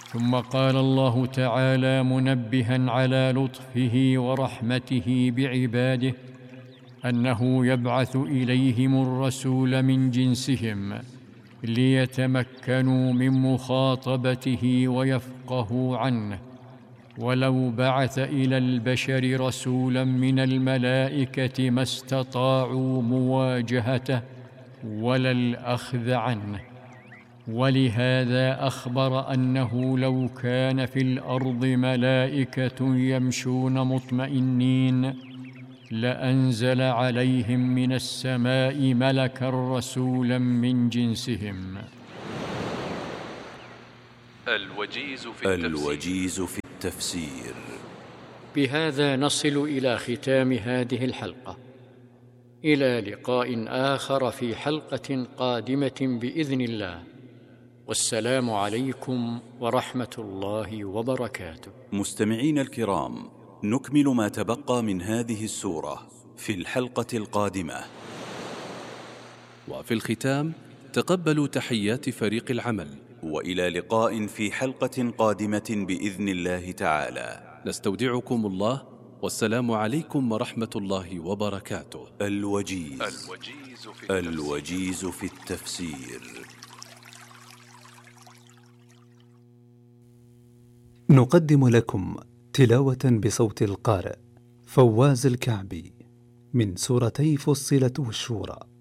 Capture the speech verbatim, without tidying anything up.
ثم قال الله تعالى منبها على لطفه ورحمته بعباده أنه يبعث إليهم الرسول من جنسهم ليتمكنوا من مخاطبته ويفقهوا عنه. ولو بعث إلى البشر رسولا من الملائكة ما استطاعوا مواجهته ولا الأخذ عنه. ولهذا أخبر أنه لو كان في الأرض ملائكة يمشون مطمئنين لأنزل عليهم من السماء ملكا رسولا من جنسهم. الوجيز في التفسير, الوجيز في التفسير. بهذا نصل إلى ختام هذه الحلقة. إلى لقاء آخر في حلقة قادمة بإذن الله، والسلام عليكم ورحمة الله وبركاته. مستمعين الكرام، نكمل ما تبقى من هذه السورة في الحلقة القادمة. وفي الختام تقبلوا تحيات فريق العمل، وإلى لقاء في حلقة قادمة بإذن الله تعالى. نستودعكم الله، والسلام عليكم ورحمة الله وبركاته. الوجيز, الوجيز, في, التفسير. الوجيز في التفسير. نقدم لكم تلاوة بصوت القارئ فواز الكعبي من سورتي فصلت والشورى.